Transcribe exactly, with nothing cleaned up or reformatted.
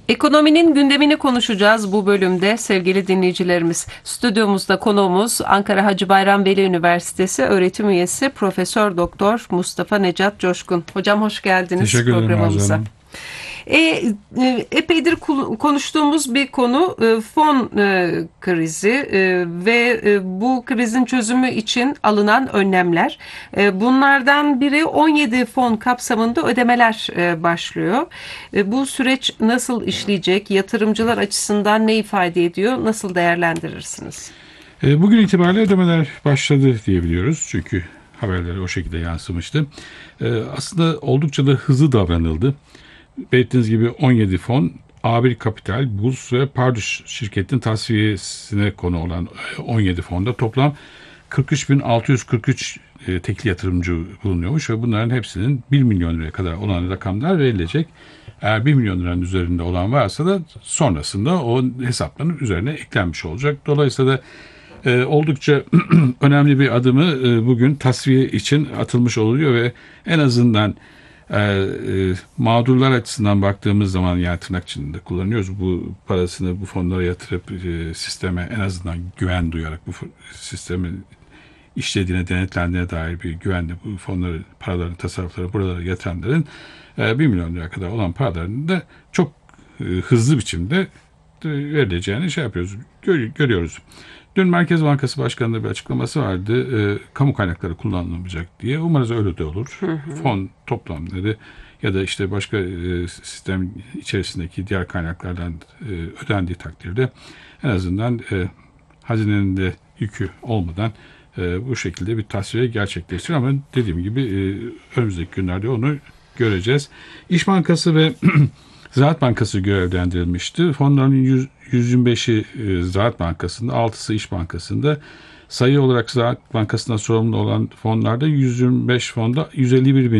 Ekonominin gündemini konuşacağız bu bölümde sevgili dinleyicilerimiz. Stüdyomuzda konuğumuz Ankara Hacı Bayram Veli Üniversitesi öğretim üyesi Profesör Doktor Mustafa Necat Coşkun. Hocam hoş geldiniz Teşekkür ederim programımıza. Arzu Hanım. E, e, epeydir konuştuğumuz bir konu e, fon e, krizi e, ve e, bu krizin çözümü için alınan önlemler. E, bunlardan biri on yedi fon kapsamında ödemeler e, başlıyor. E, bu süreç nasıl işleyecek? Yatırımcılar açısından ne ifade ediyor? Nasıl değerlendirirsiniz? E, bugün itibariyle ödemeler başladı diyebiliyoruz. Çünkü haberlere o şekilde yansımıştı. E, aslında oldukça da hızlı davranıldı. Belirttiğiniz gibi on yedi fon, A bir Kapital, Burs ve Pardüş şirketinin tasfiyesine konu olan on yedi fonda toplam kırk üç bin altı yüz kırk üç e, tekli yatırımcı bulunuyormuş ve bunların hepsinin bir milyon liraya kadar olan rakamlar verilecek. Eğer bir milyon liranın üzerinde olan varsa da sonrasında o hesapların üzerine eklenmiş olacak. Dolayısıyla da e, oldukça önemli bir adımı e, bugün tasfiye için atılmış oluyor ve en azından E, e, mağdurlar açısından baktığımız zaman, yani tırnak içinde kullanıyoruz, bu parasını bu fonlara yatırıp e, sisteme en azından güven duyarak bu sistemin işlediğine, denetlendiğine dair bir güvenle bu fonları, paraların, tasarrufları buralara yatıranların e, bir milyon lira kadar olan paralarını da çok e, hızlı biçimde e, verileceğini şey yapıyoruz, gör, görüyoruz. Dün Merkez Bankası Başkanı'nın bir açıklaması vardı. E, kamu kaynakları kullanılamayacak diye. Umarız öyle de olur. Hı hı. Fon toplamları ya da işte başka e, sistem içerisindeki diğer kaynaklardan e, ödendiği takdirde en azından e, hazinenin de yükü olmadan e, bu şekilde bir tasfiye gerçekleştirir. Ama dediğim gibi e, önümüzdeki günlerde onu göreceğiz. İş Bankası ve Ziraat Bankası görevlendirilmişti. Fonların yüz yirmi beşi Ziraat Bankası'nda, altısı İş Bankası'nda. Sayı olarak Ziraat Bankası'ndan sorumlu olan fonlarda yüz yirmi beş fonda yüz elli bir bin